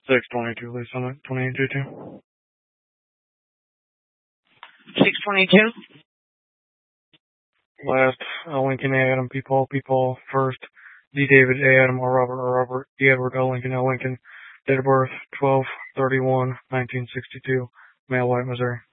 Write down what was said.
622 Lee Summit, 2822. 622. Last, Lincoln A. Adam, P. Paul, first, D. David A. Adam, R. Robert, D. Edward, L. Lincoln, date of birth, 12/31/1962, male, white, Missouri.